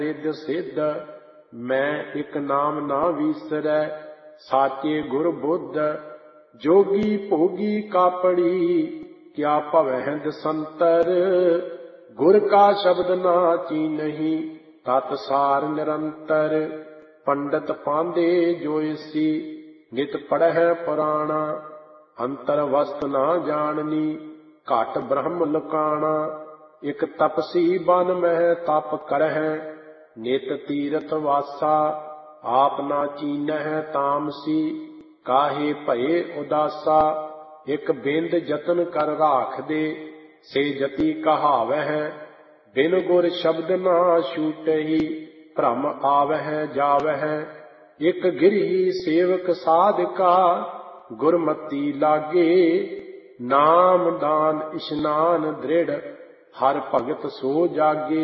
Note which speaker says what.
Speaker 1: ਰਿੱਧ ਸਿੱਧ ਮੈਂ ਇੱਕ ਨਾਮ ਨਾ ਵੀਸਰੈ, ਸਾਚੇ ਗੁਰ ਬੁੱਧ ਜੋਗੀ ਭੋਗੀ ਕਾਪੜੀ, ਕਿਆ ਭਵਹਿ ਦਸੰਤਰ ਗੁਰ ਕਾ ਸ਼ਬਦ ਨਾ ਚੀਨਹੀ, ਤਤ ਸਾਰ ਨਿਰੰਤਰ। ਪੰਡਤ ਪਾਂਦੇ ਜੋਇਸੀ, ਨਿਤ ਪੜ੍ਹੈ ਪੁਰਾਣਾ, ਅੰਤਰ ਵਸਤ ਨਾ ਜਾਣਨੀ, ਘਟ ਬ੍ਰਹਮ ਲੁਕਾਣਾ। ਇਕ ਤਪਸੀ ਬਨ ਮਹਿ ਤਪ ਕਰਹਿ, ਨਿਤ ਤੀਰਥ ਵਾਸਾ, ਆਪ ਨਾ ਚੀਨਹਿ ਤਾਮਸੀ, ਕਾਹੇ ਭਏ ਉਦਾਸਾ। ਇਕ ਬਿੰਦ ਜਤਨ ਕਰ ਰਾਖਦੇ, ਸੇ ਜਤੀ ਕਹਾਵਹਿ, ਬਿਨ ਗੁਰ ਸ਼ਬਦ ਨਾ ਛੂਟਹੀ, ਭ੍ਰਮ ਆਵਹਿ ਜਾਵਹਿ। ਇਕ ਗਿਰੀ ਸੇਵਕ ਸਾਧਕਾ, ਗੁਰਮਤੀ ਲਾਗੇ, ਨਾਮ ਦਾਨ ਇਸ਼ਨਾਨ ਦ੍ਰਿੜ, ਹਰ ਭਗਤ ਸੋ ਜਾਗੇ।